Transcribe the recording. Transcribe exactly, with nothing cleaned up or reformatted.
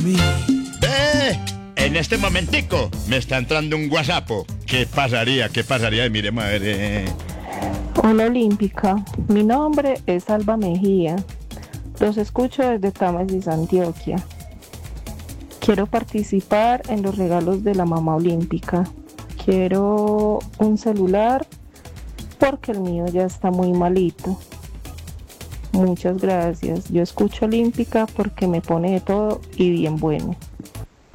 mí. ¡Eh! En este momentico me está entrando un WhatsApp. ¿Qué pasaría? ¿Qué pasaría? Miremos a ver. Eh. Hola Olímpica, mi nombre es Alba Mejía. Los escucho desde Támesis, Antioquia. Quiero participar en los regalos de la mamá olímpica. Quiero un celular porque el mío ya está muy malito. Muchas gracias. Yo escucho Olímpica porque me pone de todo y bien bueno.